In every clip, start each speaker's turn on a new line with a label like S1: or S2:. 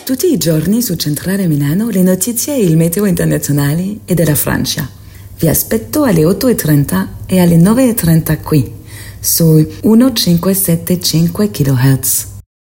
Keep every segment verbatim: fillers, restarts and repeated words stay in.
S1: Tutti i giorni su Centrale Milano le notizie e il meteo internazionali e della Francia. Vi aspetto alle otto e trenta e alle nove e trenta qui, su millecinquecentosettantacinque kHz.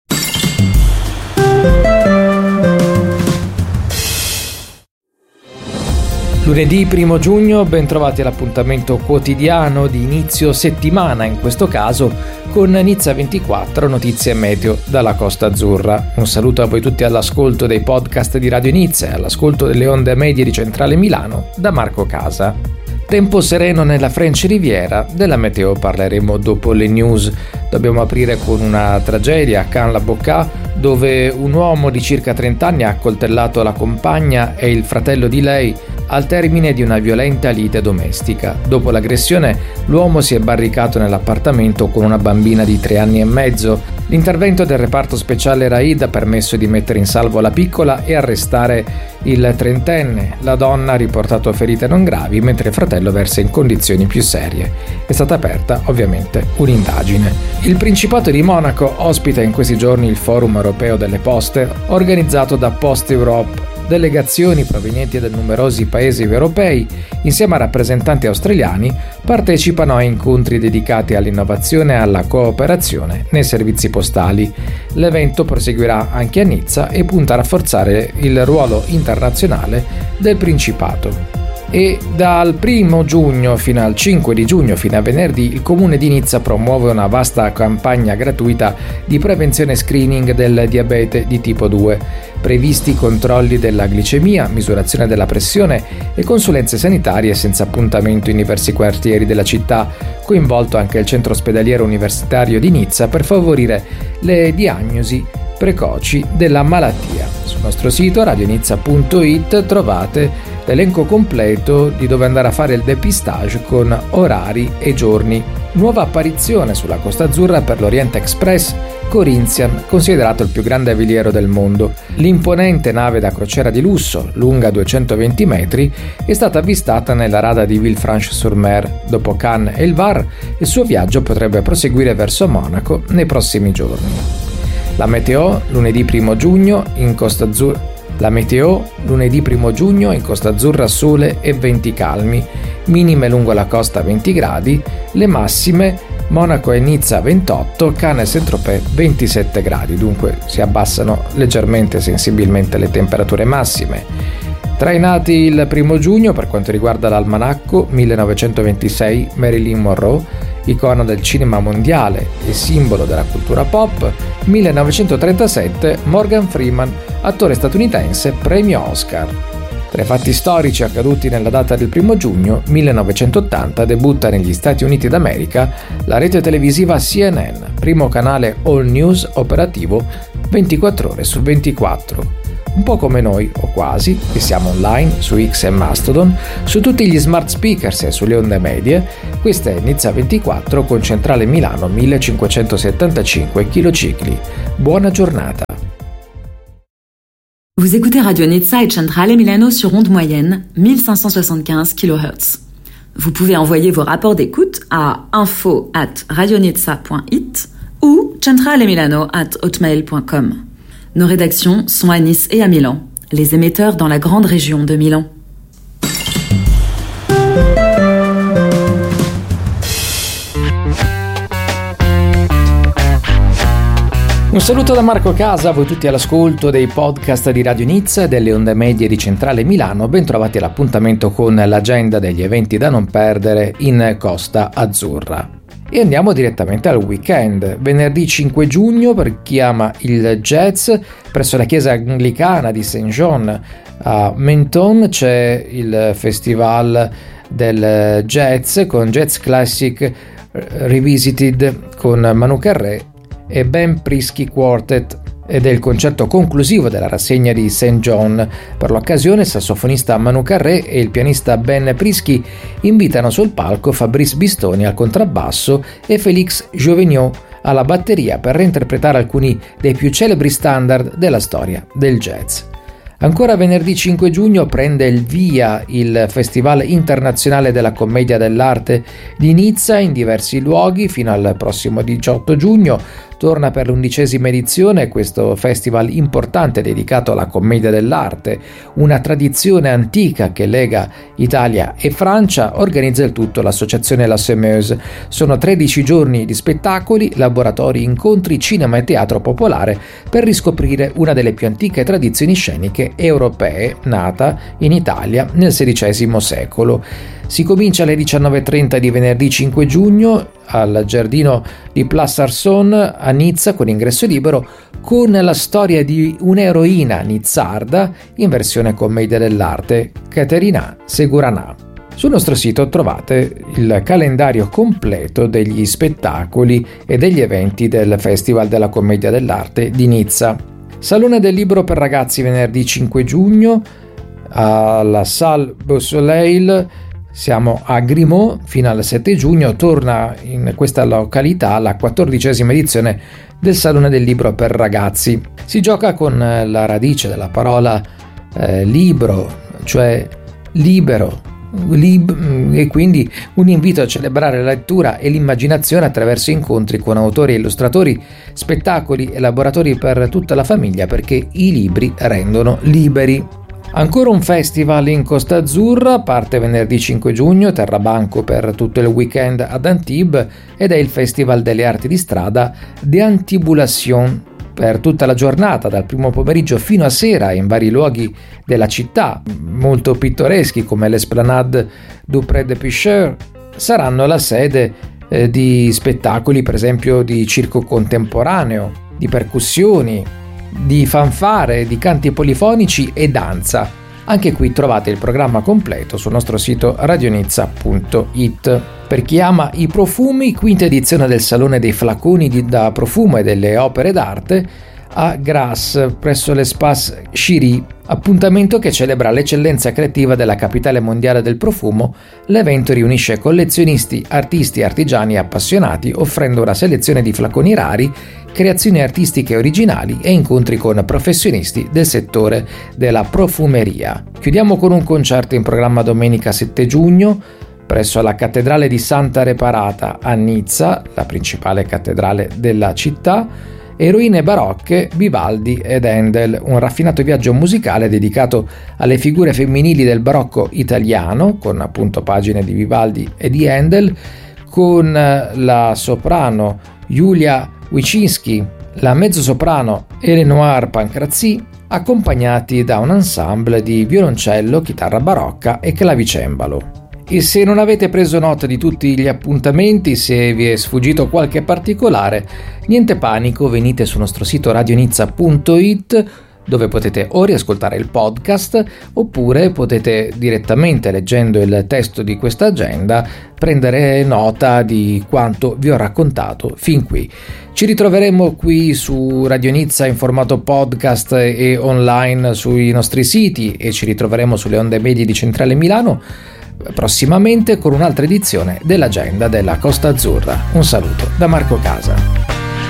S2: Lunedì primo giugno, ben trovati all'appuntamento quotidiano di inizio settimana, in questo caso con Nizza ventiquattro, notizie meteo dalla Costa Azzurra. Un saluto a voi tutti all'ascolto dei podcast di Radio Nizza e all'ascolto delle onde medie di Centrale Milano da Marco Casa. Tempo sereno nella French Riviera, della meteo parleremo dopo le news. Dobbiamo aprire con una tragedia a Caen-la-Bocca, dove un uomo di circa trenta anni ha accoltellato la compagna e il fratello di lei al termine di una violenta lite domestica. Dopo l'aggressione, l'uomo si è barricato nell'appartamento con una bambina di tre anni e mezzo. L'intervento del reparto speciale Raid ha permesso di mettere in salvo la piccola e arrestare il trentenne. La donna ha riportato ferite non gravi, mentre il fratello versa in condizioni più serie. È stata aperta, ovviamente, un'indagine. Il Principato di Monaco ospita in questi giorni il Forum Europeo delle Poste, organizzato da Post Europe. Delegazioni provenienti da numerosi paesi europei, insieme a rappresentanti australiani, partecipano a incontri dedicati all'innovazione e alla cooperazione nei servizi postali. L'evento proseguirà anche a Nizza e punta a rafforzare il ruolo internazionale del Principato. E dal primo giugno fino al cinque di giugno, fino a venerdì, il Comune di Nizza promuove una vasta campagna gratuita di prevenzione e screening del diabete di tipo due. Previsti controlli della glicemia, misurazione della pressione e consulenze sanitarie senza appuntamento in diversi quartieri della città, coinvolto anche il centro ospedaliero universitario di Nizza per favorire le diagnosi precoci della malattia. Sul nostro sito radionizza punto it trovate l'elenco completo di dove andare a fare il depistage con orari e giorni. Nuova apparizione sulla Costa Azzurra per l'Orient Express Corinthian, considerato il più grande veliero del mondo. L'imponente nave da crociera di lusso, lunga duecentoventi metri, è stata avvistata nella rada di Villefranche-sur-Mer. Dopo Cannes e il Var, il suo viaggio potrebbe proseguire verso Monaco nei prossimi giorni. La meteo, lunedì primo giugno, in Costa Azzurra. La meteo, lunedì primo giugno, in Costa Azzurra sole e venti calmi, minime lungo la costa venti gradi, le massime Monaco e Nizza ventotto, Cannes e Saint-Tropez ventisette gradi, dunque si abbassano leggermente sensibilmente le temperature massime. Trainati il primo giugno per quanto riguarda l'almanacco, millenovecentoventisei Marilyn Monroe, icona del cinema mondiale e simbolo della cultura pop, millenovecentotrentasette Morgan Freeman, attore statunitense, premio Oscar. Tra i fatti storici accaduti nella data del primo giugno, millenovecentottanta debutta negli Stati Uniti d'America la rete televisiva C N N, primo canale all news operativo ventiquattro ore su ventiquattro. Un po' come noi, o quasi, che siamo online su X e Mastodon, su tutti gli smart speakers e sulle onde medie. Questa è Nizza ventiquattro con Centrale Milano millecinquecentosettantacinque kHz. Buona giornata.
S1: Vous écoutez Radio Nizza et Centrale Milano sur onde moyenne mille cinq cent soixante-quinze kHz. Vous pouvez envoyer vos rapports d'écoute à info at radionizza point it ou centralemilano at hotmail point com. Nos rédactions sont à Nice et à Milan, les émetteurs dans la grande région de Milan.
S2: Un saluto da Marco Casa, a voi tutti all'ascolto dei podcast di Radio Nizza e delle onde medie di Centrale Milano. Ben trovati all'appuntamento con l'agenda degli eventi da non perdere in Costa Azzurra. E andiamo direttamente al weekend. Venerdì cinque giugno, per chi ama il jazz, presso la chiesa anglicana di Saint John a Menton c'è il festival del jazz con Jazz Classic Revisited con Manu Carré e Ben Prisky Quartet, ed è il concerto conclusivo della rassegna di Saint John. Per l'occasione il sassofonista Manu Carré e il pianista Ben Prisky invitano sul palco Fabrice Bistoni al contrabbasso e Félix Joveniot alla batteria per reinterpretare alcuni dei più celebri standard della storia del jazz. Ancora venerdì cinque giugno prende il via il Festival Internazionale della Commedia dell'Arte di Nizza in diversi luoghi fino al prossimo diciotto giugno. torna per l'undicesima edizione questo festival importante dedicato alla commedia dell'arte, una tradizione antica che lega Italia e Francia. Organizza il tutto l'associazione La Semeuse. Sono tredici giorni di spettacoli, laboratori, incontri, cinema e teatro popolare per riscoprire una delle più antiche tradizioni sceniche europee, nata in Italia nel sedicesimo secolo. Si comincia alle diciannove e trenta di venerdì cinque giugno al giardino di Place Sarson a Nizza con ingresso libero, con la storia di un'eroina nizzarda in versione commedia dell'arte, Caterina Seguranà. Sul nostro sito trovate il calendario completo degli spettacoli e degli eventi del Festival della Commedia dell'Arte di Nizza. Salone del libro per ragazzi venerdì cinque giugno alla Salle Beausoleil. Siamo a Grimaud fino al sette giugno. Torna in questa località la quattordicesima edizione del Salone del Libro per ragazzi. Si gioca con la radice della parola eh, libro, cioè libero, lib- e quindi un invito a celebrare la lettura e l'immaginazione attraverso incontri con autori e illustratori, spettacoli e laboratori per tutta la famiglia, perché i libri rendono liberi. Ancora un festival in Costa Azzurra, parte venerdì cinque giugno, terrà banco per tutto il weekend ad Antibes, ed è il Festival delle Arti di Strada de Antibulation, per tutta la giornata, dal primo pomeriggio fino a sera, in vari luoghi della città, molto pittoreschi come l'Esplanade du Pré de Pêcheurs, saranno la sede eh, di spettacoli, per esempio di circo contemporaneo, di percussioni, di fanfare, di canti polifonici e danza. Anche qui trovate il programma completo sul nostro sito radionizza punto it. Per chi ama i profumi, quinta edizione del Salone dei Flaconi di, da profumo e delle opere d'arte a Grasse presso l'Espace Chiry, appuntamento che celebra l'eccellenza creativa della capitale mondiale del profumo. L'evento riunisce collezionisti, artisti e artigiani appassionati, offrendo una selezione di flaconi rari, creazioni artistiche originali e incontri con professionisti del settore della profumeria. Chiudiamo con un concerto in programma domenica sette giugno presso la cattedrale di Santa Reparata a Nizza, la principale cattedrale della città. Eroine barocche, Vivaldi ed Handel, un raffinato viaggio musicale dedicato alle figure femminili del barocco italiano, con appunto pagine di Vivaldi e di Handel, con la soprano Julia Wicinski, la mezzosoprano Eleonore Pancrazzi, accompagnati da un ensemble di violoncello, chitarra barocca e clavicembalo. E se non avete preso nota di tutti gli appuntamenti, se vi è sfuggito qualche particolare, niente panico, venite sul nostro sito radionizza punto it, dove potete o riascoltare il podcast oppure potete direttamente, leggendo il testo di questa agenda, prendere nota di quanto vi ho raccontato fin qui. Ci ritroveremo qui su Radio Nizza in formato podcast e online sui nostri siti, e ci ritroveremo sulle onde medie di Centrale Milano prossimamente con un'altra edizione dell'agenda della Costa Azzurra. Un saluto da Marco Casa.